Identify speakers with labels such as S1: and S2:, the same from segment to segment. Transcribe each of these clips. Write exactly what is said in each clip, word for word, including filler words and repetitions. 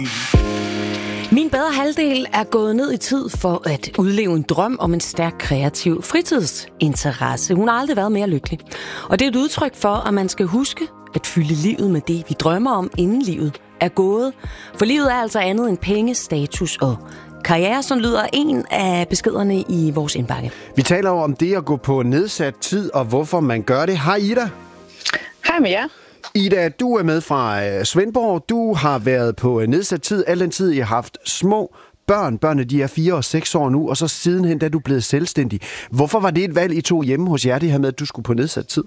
S1: Min bedre halvdel er gået ned i tid for at udleve en drøm om en stærk kreativ fritidsinteresse. Hun har aldrig været mere lykkelig. Og det er et udtryk for, at man skal huske at fylde livet med det, vi drømmer om, inden livet er gået. For livet er altså andet end penge, status og karriere, som lyder en af beskederne i vores indbakke.
S2: Vi taler jo om det at gå på nedsat tid, og hvorfor man gør det. Hej Ida.
S3: Hej med jer.
S2: Ida, du er med fra Svendborg. Du har været på nedsat tid al den tid, I har haft små børn. Børnene de er fire og seks år nu, og så sidenhen, da du er blevet selvstændig. Hvorfor var det et valg, I tog hjemme hos jer, det her med, at du skulle på nedsat tid?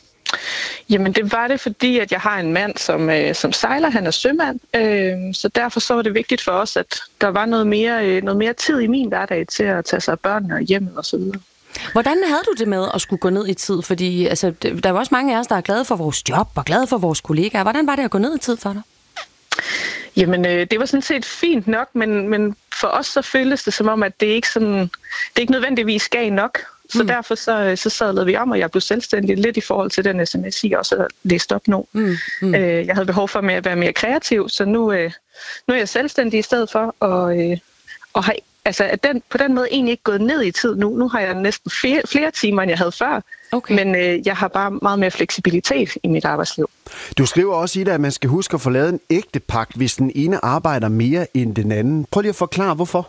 S3: Jamen det var det, fordi at jeg har en mand, som, øh, som sejler. Han er sømand, øh, så derfor så var det vigtigt for os, at der var noget mere, øh, noget mere tid i min hverdag til at tage sig af børnene og hjemmet og så videre.
S1: Hvordan havde du det med at skulle gå ned i tid? Fordi altså, der er også mange af os, der er glade for vores job og glade for vores kollegaer. Hvordan var det at gå ned i tid for dig?
S3: Jamen, øh, det var sådan set fint nok, men, men for os så føltes det som om, at det ikke sådan, det ikke nødvendigvis gav nok. Så mm. derfor så, så sadlede vi om, og jeg blev selvstændig lidt i forhold til den sms, jeg også har læst op nu. Mm. Mm. Øh, jeg havde behov for at være mere kreativ, så nu, øh, nu er jeg selvstændig i stedet for, og, øh, og har altså, at den, på den måde egentlig ikke gået ned i tid nu. Nu har jeg næsten flere, flere timer, end jeg havde før, okay. men øh, jeg har bare meget mere fleksibilitet i mit arbejdsliv.
S2: Du skriver også i det, at man skal huske at få lavet en ægtepagt, hvis den ene arbejder mere end den anden. Prøv lige at forklare, hvorfor.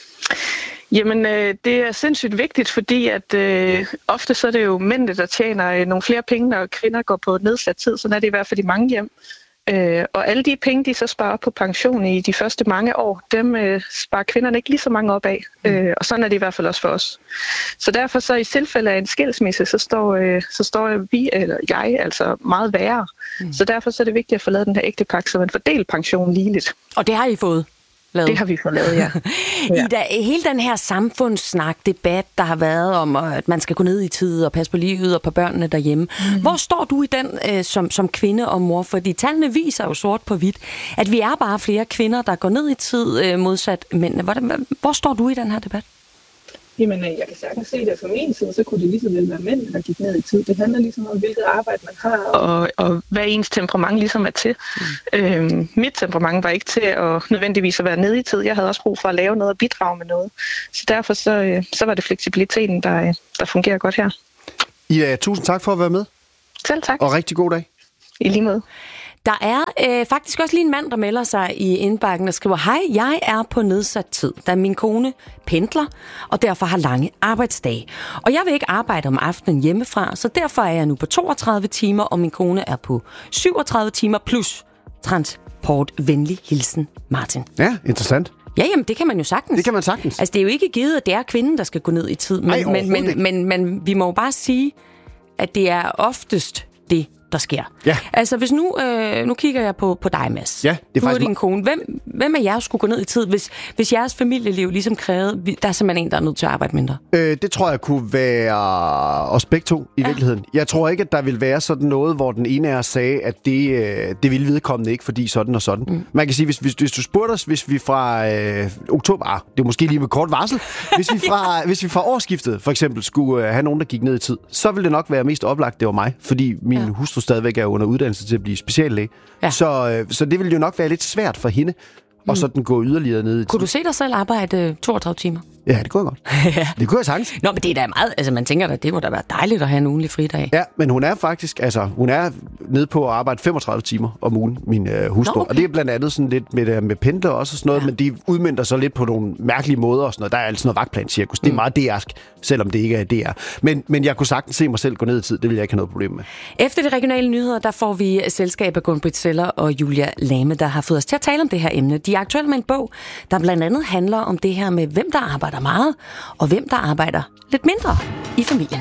S3: Jamen, øh, det er sindssygt vigtigt, fordi at øh, ofte så er det jo mændene, der tjener øh, nogle flere penge, når kvinder går på nedsat tid. Sådan er det i hvert fald i mange hjem. Øh, og alle de penge, de så sparer op på pension i de første mange år, dem øh, sparer kvinderne ikke lige så mange op af. Mm. Øh, og sådan er det i hvert fald også for os. Så derfor så i tilfælde af en skilsmisse, så står, øh, så står vi, eller jeg, altså meget værre. Mm. Så derfor så er det vigtigt at få lavet den her ægtepagt, så man fordeler pensionen ligeligt.
S1: Og det har I fået? Lavet.
S3: Det har vi fået lavet, ja.
S1: ja. Ida, hele den her samfundssnak, debat, der har været om, at man skal gå ned i tid og passe på livet og på børnene derhjemme. Mm. Hvor står du i den øh, som, som kvinde og mor? Fordi tallene viser jo sort på hvidt, at vi er bare flere kvinder, der går ned i tid øh, modsat mændene. Hvor, hvor står du i den her debat?
S3: Jamen, jeg kan sagtens se det fra min side, så kunne det lige så vel være mænd, der gik ned i tid. Det handler ligesom om, hvilket arbejde man har, og, og hvad ens temperament ligesom er til. Mm. Øhm, mit temperament var ikke til at nødvendigvis at være nede i tid. Jeg havde også brug for at lave noget og bidrage med noget. Så derfor så, så var det fleksibiliteten, der, der fungerer godt her.
S2: Ida, tusind tak for at være med.
S3: Selv tak.
S2: Og rigtig god dag.
S3: I lige måde.
S1: Der er øh, faktisk også lige en mand, der melder sig i indbakken og skriver: Hej, jeg er på nedsat tid, da min kone pendler og derfor har lange arbejdsdage. Og jeg vil ikke arbejde om aftenen hjemmefra, så derfor er jeg nu på toogtredive timer, og min kone er på syvogtredive timer plus transport. Venlig hilsen, Martin.
S2: Ja, interessant.
S1: Ja, jamen, det kan man jo sagtens.
S2: Det kan man sagtens.
S1: Altså, det er jo ikke givet, at det er kvinden, der skal gå ned i tid. Men, Ej, men, men, men, men vi må jo bare sige, at det er oftest det, der sker.
S2: Ja.
S1: Altså, hvis nu, øh, nu kigger jeg på, på dig, Mads.
S2: Ja, det er
S1: du
S2: faktisk...
S1: er din kone. Hvem, hvem af jer skulle gå ned i tid, hvis, hvis jeres familieliv ligesom krævede, der er simpelthen en, der er nødt til at arbejde mindre?
S2: Øh, det tror jeg kunne være os begge to i ja. virkeligheden. Jeg tror ikke, at der vil være sådan noget, hvor den ene af os sagde, at det, øh, det ville vedkommende ikke, fordi sådan og sådan. Mm. Man kan sige, hvis, hvis, hvis du spurgte os, hvis vi fra øh, oktober, ah, det er måske lige med kort varsel, hvis vi fra, hvis vi fra årsskiftet for eksempel skulle øh, have nogen, der gik ned i tid, så ville det nok være mest oplagt, det var mig, fordi min ja. hustru stadigvæk er under uddannelse til at blive speciallæge. Ja. Så, øh, så det ville jo nok være lidt svært for hende, mm. og sådan gå yderligere ned i tid.
S1: Kunne du se dig selv arbejde toogtredive timer?
S2: Ja, det kunne jeg godt.
S1: ja.
S2: Det kunne jeg sagtens.
S1: Nå, men det er da meget, altså man tænker da, det må da være dejligt at have en ugenlig fridag.
S2: Ja, men hun er faktisk, altså hun er nede på at arbejde femogtredive timer om ugen, min øh, hustru. Nå, okay. Og det er blandt andet sådan lidt med, med pendler også og sådan noget, ja. men de udmønter så lidt på nogle mærkelige måder og sådan noget. Der er altid noget vagtplanscirkus. Det er meget D R'sk, selvom det ikke er D R. Men, men jeg kunne sagtens se mig selv gå ned i tid. Det vil jeg ikke have noget problem med.
S1: Efter de regionale nyheder, der får vi selskab af Gunn-Britt Zeller og Julia Lame, der har fået os til at tale om det her emne. De er aktuelle med en bog, der blandt andet handler om det her med, hvem der arbejder meget, og hvem der arbejder lidt mindre i familien.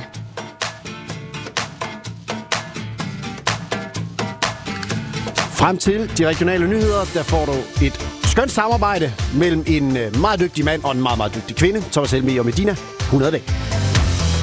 S2: Frem til de regionale nyheder, der får du et skønt samarbejde mellem en meget dygtig mand og en meget, meget dygtig kvinde. Thomas Helmi og Medina. hundrede dage.